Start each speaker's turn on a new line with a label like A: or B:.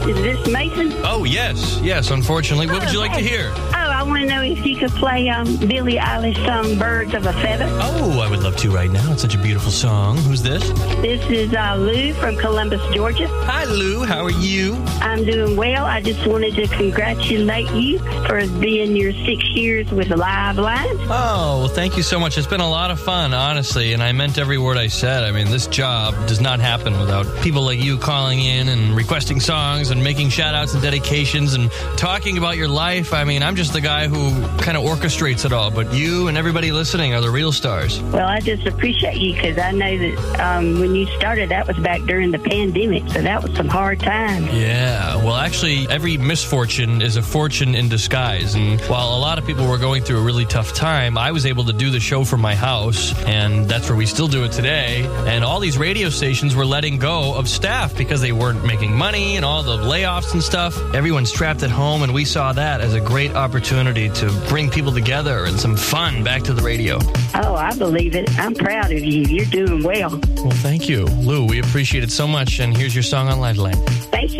A: Is this Mason?
B: Oh, yes, unfortunately. What would you like to hear?
A: I want to know if you could play Billie Eilish song Birds of a Feather.
B: Oh, I would love to right now. It's such a beautiful song. Who's this?
A: This is Lou from Columbus, Georgia.
B: Hi, Lou. How are you?
A: I'm doing well. I just wanted to congratulate you for being your 6 years with Live Line.
B: Oh, well, thank you so much. It's been a lot of fun, honestly, and I meant every word I said. I mean, this job does not happen without people like you calling in and requesting songs and making shout-outs and dedications and talking about your life. I mean, I'm just the guy who kind of orchestrates it all, but you and everybody listening are the real stars.
A: Well, I just appreciate you because I know that when you started, that was back during the pandemic, so that was some hard times.
B: Yeah, well, actually, every misfortune is a fortune in disguise, and while a lot of people were going through a really tough time, I was able to do the show from my house, and that's where we still do it today, and all these radio stations were letting go of staff because they weren't making money and all the layoffs and stuff. Everyone's trapped at home, and we saw that as a great opportunity to bring people together and some fun back to the radio.
A: Oh, I believe it. I'm proud of you. You're doing well.
B: Well, thank you, Lou. We appreciate it so much, and here's your song on Lifeline.
A: Thank you.